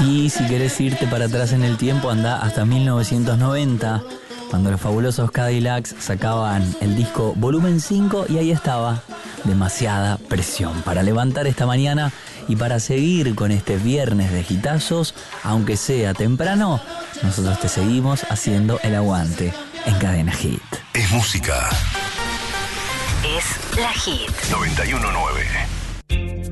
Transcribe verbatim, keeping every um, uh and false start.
Y si querés irte para atrás en el tiempo, anda hasta mil novecientos noventa, cuando los fabulosos Cadillacs sacaban el disco Volumen cinco, y ahí estaba Demasiada Presión. Para levantar esta mañana y para seguir con este viernes de hitazos, aunque sea temprano, nosotros te seguimos haciendo el aguante en Cadena Hit. Es música. Es la Hit. noventa y uno nueve.